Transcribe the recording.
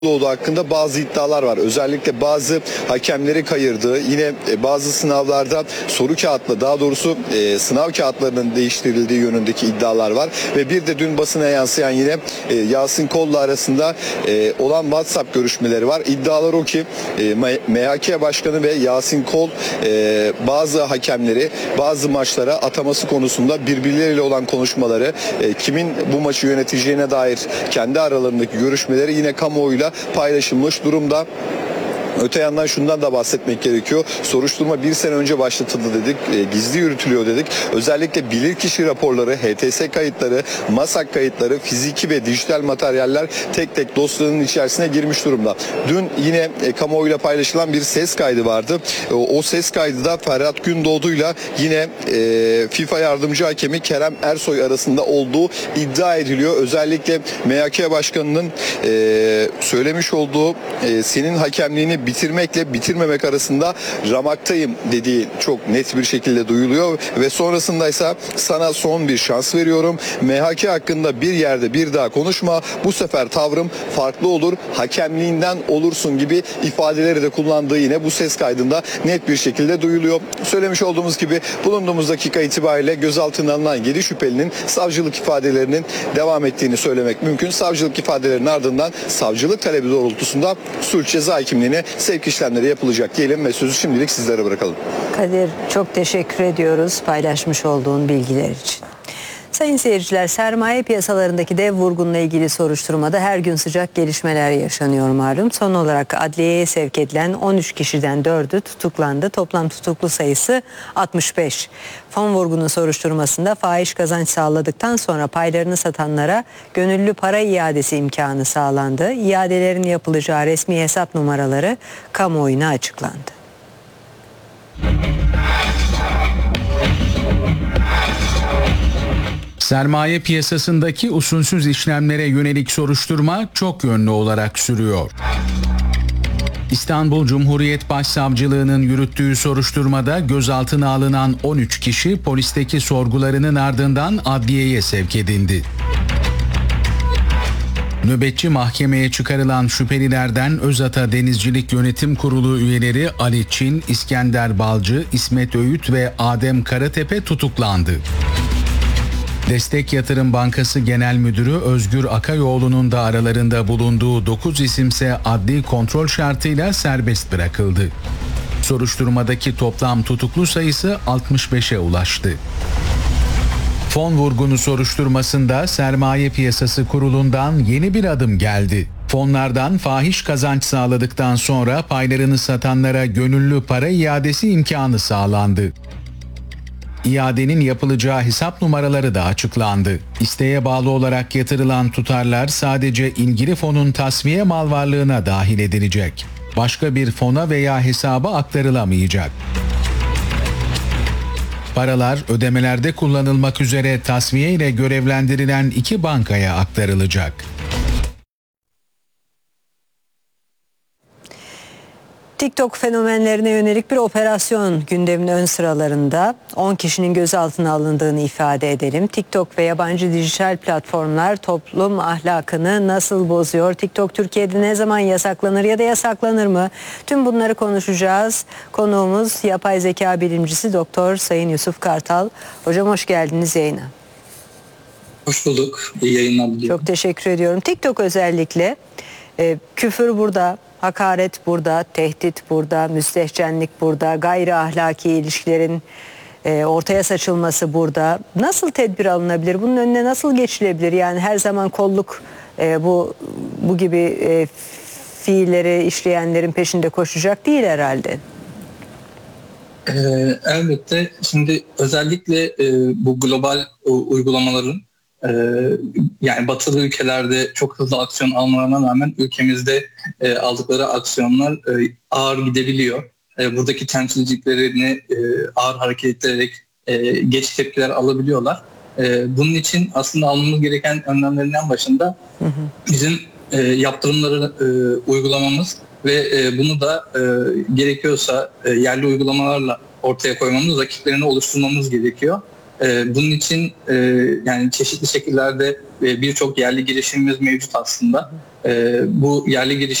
Doğu hakkında bazı iddialar var. Özellikle bazı hakemleri kayırdığı, yine bazı sınavlarda soru kağıtla, daha doğrusu sınav kağıtlarının değiştirildiği yönündeki iddialar var. Ve bir de dün basına yansıyan yine Yasin Kol'la arasında olan WhatsApp görüşmeleri var. İddialar o ki MHK Başkanı ve Yasin Kol bazı hakemleri bazı maçlara ataması konusunda birbirleriyle olan konuşmaları, kimin bu maçı yöneteceğine dair kendi aralarındaki görüşmeleri yine kamuoyuyla paylaşılmış durumda. Öte yandan şundan da bahsetmek gerekiyor. Soruşturma bir sene önce başlatıldı dedik. Gizli yürütülüyor dedik. Özellikle bilirkişi raporları, HTS kayıtları, MASAK kayıtları, fiziki ve dijital materyaller tek tek dosyanın içerisine girmiş durumda. Dün yine kamuoyuyla paylaşılan bir ses kaydı vardı. O ses kaydı da Ferhat Gündoğdu'yla yine FIFA yardımcı hakemi Kerem Ersoy arasında olduğu iddia ediliyor. Özellikle MHK Başkanı'nın söylemiş olduğu senin hakemliğini bitirmekle bitirmemek arasında ramaktayım dediği çok net bir şekilde duyuluyor ve sonrasında ise sana son bir şans veriyorum. MHK hakkında bir yerde bir daha konuşma. Bu sefer tavrım farklı olur. Hakemliğinden olursun gibi ifadeleri de kullandığı yine bu ses kaydında net bir şekilde duyuluyor. Söylemiş olduğumuz gibi bulunduğumuz dakika itibariyle gözaltına alınan 7 şüphelinin savcılık ifadelerinin devam ettiğini söylemek mümkün. Savcılık ifadelerinin ardından savcılık talebi doğrultusunda suç ceza hakimliğine sevk işlemleri yapılacak diyelim ve sözü şimdilik sizlere bırakalım. Kadir, çok teşekkür ediyoruz paylaşmış olduğun bilgiler için. Sayın seyirciler, sermaye piyasalarındaki dev vurgunla ilgili soruşturmada her gün sıcak gelişmeler yaşanıyor malum. Son olarak adliyeye sevk edilen 13 kişiden 4'ü tutuklandı. Toplam tutuklu sayısı 65. Fon vurgunun soruşturmasında fahiş kazanç sağladıktan sonra paylarını satanlara gönüllü para iadesi imkanı sağlandı. İadelerin yapılacağı resmi hesap numaraları kamuoyuna açıklandı. Sermaye piyasasındaki usulsüz işlemlere yönelik soruşturma çok yönlü olarak sürüyor. İstanbul Cumhuriyet Başsavcılığı'nın yürüttüğü soruşturmada gözaltına alınan 13 kişi polisteki sorgularının ardından adliyeye sevk edildi. Nöbetçi mahkemeye çıkarılan şüphelilerden Özata Denizcilik Yönetim Kurulu üyeleri Ali Çin, İskender Balcı, İsmet Öğüt ve Adem Karatepe tutuklandı. Destek Yatırım Bankası Genel Müdürü Özgür Akayoğlu'nun da aralarında bulunduğu 9 isimse adli kontrol şartıyla serbest bırakıldı. Soruşturmadaki toplam tutuklu sayısı 65'e ulaştı. Fon vurgunu soruşturmasında Sermaye Piyasası Kurulu'ndan yeni bir adım geldi. Fonlardan fahiş kazanç sağladıktan sonra paylarını satanlara gönüllü para iadesi imkanı sağlandı. İadenin yapılacağı hesap numaraları da açıklandı. İsteğe bağlı olarak yatırılan tutarlar sadece ilgili fonun tasfiye mal varlığına dahil edilecek. Başka bir fona veya hesaba aktarılamayacak. Paralar ödemelerde kullanılmak üzere tasfiye ile görevlendirilen 2 bankaya aktarılacak. TikTok fenomenlerine yönelik bir operasyon gündemin ön sıralarında. 10 kişinin gözaltına alındığını ifade edelim. TikTok ve yabancı dijital platformlar toplum ahlakını nasıl bozuyor? TikTok Türkiye'de ne zaman yasaklanır ya da yasaklanır mı? Tüm bunları konuşacağız. Konuğumuz yapay zeka bilimcisi Doktor Sayın Yusuf Kartal. Hocam hoş geldiniz yayına. Hoş bulduk. İyi yayınlar diliyorum. Çok teşekkür ediyorum. TikTok özellikle küfür burada, hakaret burada, tehdit burada, müstehcenlik burada, gayri ahlaki ilişkilerin ortaya saçılması burada. Nasıl tedbir alınabilir? Bunun önüne nasıl geçilebilir? Yani her zaman kolluk bu gibi fiilleri işleyenlerin peşinde koşacak değil herhalde. Elbette. Şimdi özellikle bu global uygulamaların yani batılı ülkelerde çok hızlı aksiyon almalarına rağmen ülkemizde aldıkları aksiyonlar ağır gidebiliyor. Buradaki temsilciliklerini ağır hareket ederek geç tepkiler alabiliyorlar. Bunun için aslında almamız gereken önlemlerin en başında bizim yaptırımları uygulamamız ve bunu da gerekiyorsa yerli uygulamalarla ortaya koymamız, rakiplerini oluşturmamız gerekiyor. Bunun için yani çeşitli şekillerde birçok yerli girişimimiz mevcut aslında. Bu yerli